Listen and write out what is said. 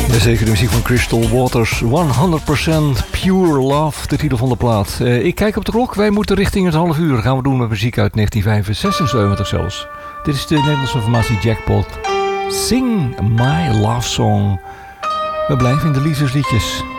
Zeker de muziek van Crystal Waters. 100% Pure Love, de titel van de plaat. Ik kijk op de klok. Wij moeten richting het half uur. Gaan we doen met muziek uit 1976 zelfs. Dit is de Nederlandse formatie Jackpot. Sing My Love Song. We blijven in de liefdesliedjes.